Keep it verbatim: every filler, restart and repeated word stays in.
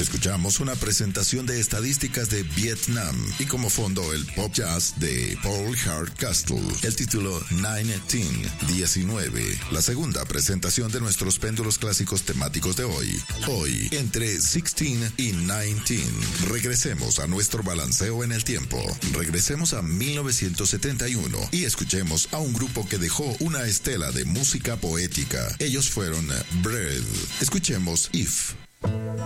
Escuchamos una presentación de estadísticas de Vietnam y como fondo el pop jazz de Paul Hardcastle. El título diecinueve, diecinueve, la segunda presentación de nuestros péndulos clásicos temáticos de hoy. Hoy, entre dieciséis y diecinueve. Regresemos a nuestro balanceo en el tiempo. Regresemos a mil novecientos setenta y uno y escuchemos a un grupo que dejó una estela de música poética. Ellos fueron Bread. Escuchemos If.